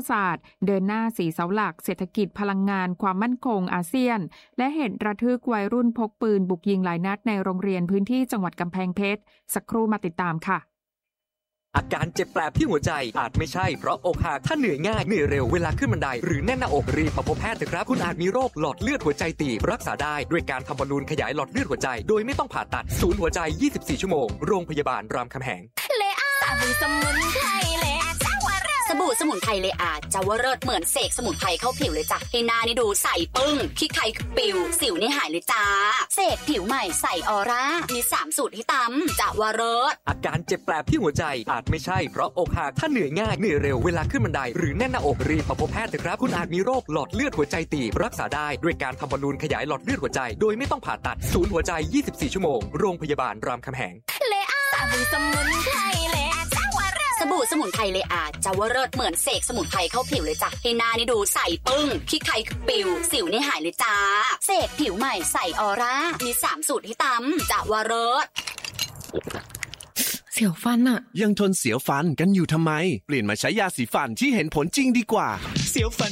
ศาสตร์เดินหน้า4เสาหลักเศรษฐกิจพลังงานความมั่นคงอาเซียนและเหตุระทึกวัยรุ่นพกปืนบุกยิงหลายนัดในโรงเรียนพื้นที่จังหวัดกำแพงเพชรสักครู่มาติดตามค่ะอาการเจ็บแปลบที่หัวใจอาจไม่ใช่เพราะอกหักถ้าเหนื่อยง่ายเหนื่อยเร็วเวลาขึ้นบันไดหรือแน่นหน้าอกรีบมาพบแพทย์เถอะครับคุณอาจมีโรคหลอดเลือดหัวใจตีบรักษาได้ด้วยการทำบอลลูนขยายหลอดเลือดหัวใจโดยไม่ต้องผ่าตัดศูนย์หัวใจ24ชั่วโมงโรงพยาบาลรามคำแหงสบู่สมุนไพรเลอาจะว่าเลิศเหมือนเสกสมุนไพรเข้าผิวเลยจ้ะให้หน้านี่ดูใสปึ้งขี้ใครปิวสิวนี่หายเลยจ้าเสกผิวใหม่ใสออร่ามี3สูตรให้ตำจะว่าเลิศอาการเจ็บแปลบที่หัวใจอาจไม่ใช่เพราะอกหักถ้าเหนื่อยง่ายเหนื่อยเร็วเวลาขึ้นบันไดหรือแน่นหน้าอกรีบมาพบแพทย์เถอะครับคุณอาจมีโรคหลอดเลือดหัวใจตีบรักษาได้ด้วยการทำบอลลูนขยายหลอดเลือดหัวใจโดยไม่ต้องผ่าตัดศูนย์หัวใจ24ชั่วโมงโรงพยาบาลรามคำแหงเลอาสบู่สมุนไพรเลอาสบู่สมุนไพรเลอาจะว่าเลิศเหมือนเสกสมุนไพรเข้าผิวเลยจ้ะให้หน้านี่ดูใสปึ้งขี้ใครปิวสิวนี่หายเลยจ้าเสกผิวใหม่ใสออร่ามี3สูตรให้ตำจะว่าเลิศเสียวฟันอะยังทนเสียวฟันกันอยู่ทำไมเปลี่ยนมาใช้ยาสีฟันที่เห็นผลจริงดีกว่าเสียวฟัน